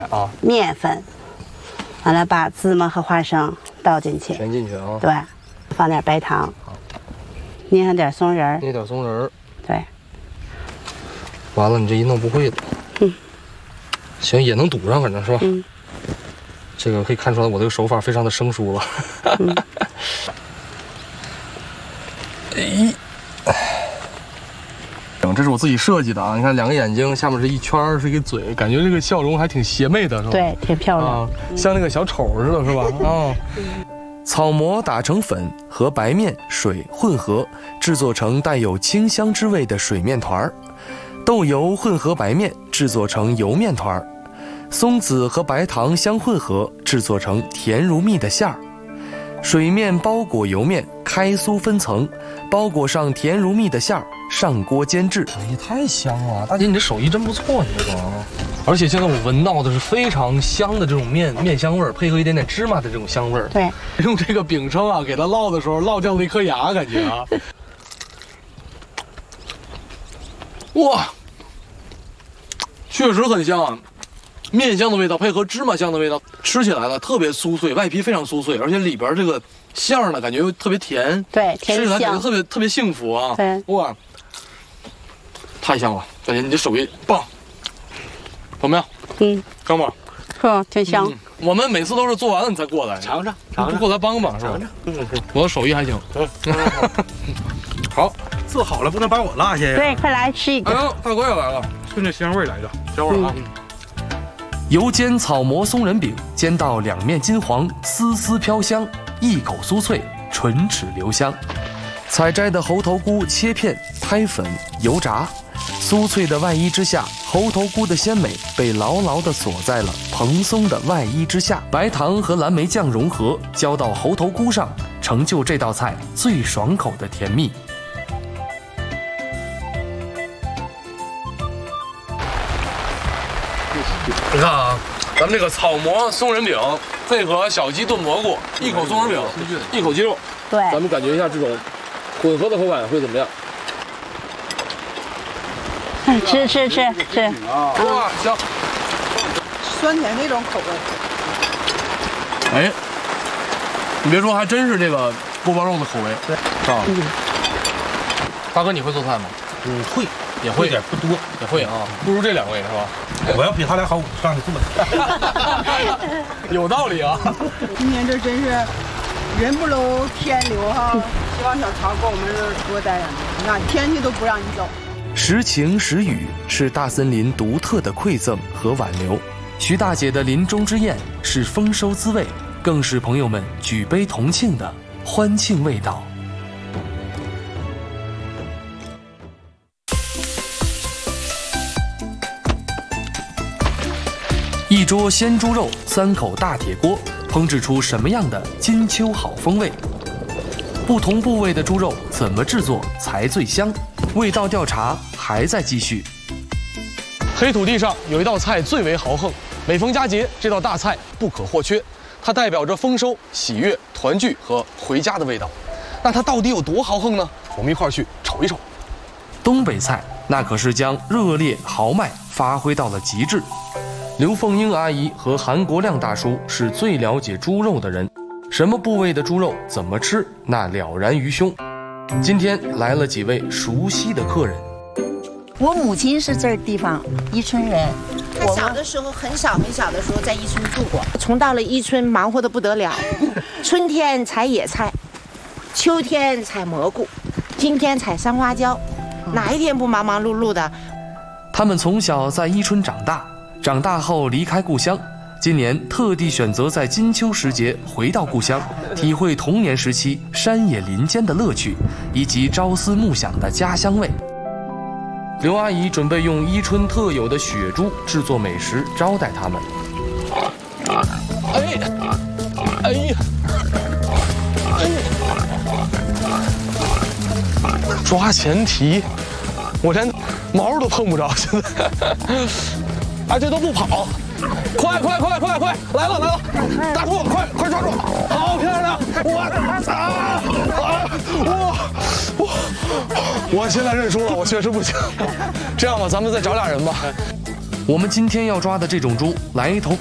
啊， 面粉，完了把芝麻和花生倒进去， 全进去啊。 对，放点白糖，捏上点松仁儿， 捏点松仁儿。 对。 完了，你这一弄不会的。行，也能堵上，反正是吧？这个可以看出来，我这个手法非常的生疏了。这是我自己设计的啊！你看，2个眼睛，下面是一圈，是一个嘴，感觉这个笑容还挺邪魅的，是吧？ 对，挺漂亮， 像那个小丑似的，是吧？啊。 草膜打成粉和白面、水混合，制作成带有清香之味的水面团儿；豆油混合白面，制作成油面团儿；松子和白糖相混合，制作成甜如蜜的馅儿。水面包裹油面，开酥分层，包裹上甜如蜜的馅儿，上锅煎制。 哎呀，太香了！大姐，你这手艺真不错，你这个。而且现在我闻到的是非常香的这种面香味儿，配合一点点芝麻的这种香味儿。 对， 用这个饼铛啊，给它烙的时候烙掉了一颗牙，感觉啊。哇，确实很香啊！面香的味道配合芝麻香的味道，吃起来呢特别酥脆，外皮非常酥脆，而且里边这个馅儿呢感觉又特别甜， 对，甜吃起来感香， 觉特别幸福啊！ 对， 哇，太香了！大姐，你这手艺棒，怎么样？刚吧？ 是，挺香。 我们每次都是做完了你才过来， 尝尝， 不过来帮帮是吧？我的手艺还行。好， 做好了不能把我落下呀。 对，快来吃一个。 哎呦，大哥也来了， 顺着香味来的， 小会儿啊。 油煎草膜松仁饼，煎到两面金黄，丝丝飘香，一口酥脆，唇齿留香。采摘的猴头菇切片，拍粉，油炸。酥脆的外衣之下，猴头菇的鲜美被牢牢地锁在了蓬松的外衣之下。白糖和蓝莓酱融合，浇到猴头菇上，成就这道菜最爽口的甜蜜。 你看啊，咱们这个草膜松仁饼配合小鸡炖蘑菇，一口松仁饼，一口鸡肉， 对， 咱们感觉一下这种混合的口感会怎么样？ 吃。 哇，香！ 酸甜那种口味。 哎，你别说，还真是这个锅包肉的口味， 对， 是吧？大哥，你会做菜吗？ 会， 也会点不多， 也会啊，不如这2位是吧？ 我要比他俩好，上去做。 有道理啊！ 今天这真是人不楼天留哈，希望小曹给我们这多待2年，那天气都不让你走。 时晴时雨是大森林独特的馈赠和挽留，徐大姐的临终之宴是丰收滋味，更是朋友们举杯同庆的欢庆味道。一桌鲜猪肉，3口大铁锅，烹制出什么样的金秋好风味？不同部位的猪肉怎么制作才最香？味道调查还在继续。 黑土地上有一道菜最为豪横，每逢佳节，这道大菜不可或缺。它代表着丰收、喜悦、团聚和回家的味道。那它到底有多豪横呢？我们一块儿去瞅一瞅。 东北菜那可是将热烈豪迈发挥到了极致。刘凤英阿姨和韩国亮大叔是最了解猪肉的人，什么部位的猪肉怎么吃，那了然于胸。今天来了几位熟悉的客人。 我母亲是这儿地方伊春人， 我小的时候很小的时候在伊春住过，从到了伊春忙活得不得了，春天采野菜，秋天采蘑菇，今天采山花椒，哪一天不忙忙碌碌的？ 他们从小在伊春长大，长大后离开故乡，今年特地选择在金秋时节回到故乡，体会童年时期山野林间的乐趣，以及朝思暮想的家乡味。刘阿姨准备用伊春特有的血猪制作美食招待他们。 哎呀，抓前蹄，我连毛都碰不着，现在，哎，这都不跑，快，来了，大叔，快抓住，好漂亮，我现在认输了，我确实不行。这样吧，咱们再找俩人吧。 我们今天要抓的这种猪来头